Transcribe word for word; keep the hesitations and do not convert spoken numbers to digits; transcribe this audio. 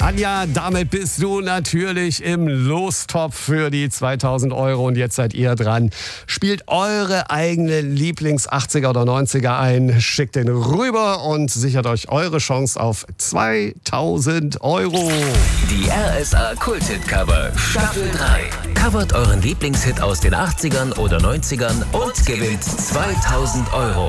Anja, damit bist du natürlich im Lostopf für die zweitausend Euro und jetzt seid ihr dran. Spielt eure eigene Lieblings-achtziger oder neunziger ein, schickt den rüber und sichert euch eure Chance auf zweitausend Euro. Die R S A Kult-Hit-Cover Staffel drei. Covert euren Lieblingshit aus den achtzigern oder neunzigern und gewinnt zweitausend Euro.